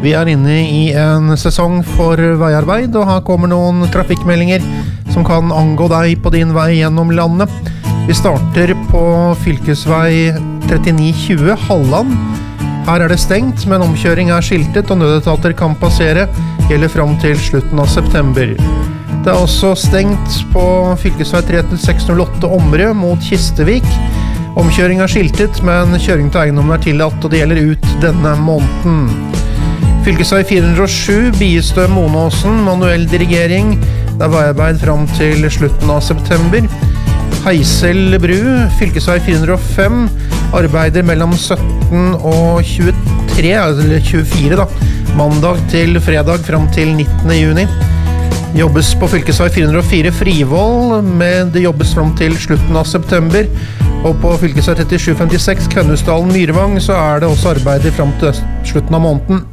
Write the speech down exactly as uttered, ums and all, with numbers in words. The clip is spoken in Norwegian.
Vi er inne i en sesong for veiarbeid, og her kommer noen trafikkmeldinger som kan angå deg på din vei gjennom landet. Vi starter på fylkesvei trettini tjue Halland. Her er det stengt, men omkjøring er skiltet, og nødetater kan passere, gjelder frem til slutten av september. Det er også stengt på fylkesvei tre seks null åtte Omre mot Kistevik. Omkjøring er skiltet, men kjøring til eiendommen er tillatt, og det gjelder ut denne måneden. Fylkesvei fire hundre og sju, Biestø Monåsen, manuell dirigering. Det er veiarbeid frem til slutten av september. Heisel bru, fylkesvei fire hundre og fem, arbeider mellom sytten og tjuetre, eller tjuefire da, mandag til fredag frem til nittende juni. Jobbes på fylkesvei fire hundre og fire Frivoll, men det jobbes frem til slutten av september. Og på fylkesvei trettisju femtiseks Kønnusdalen Myrvang så er det også arbeider frem til slutten av måneden.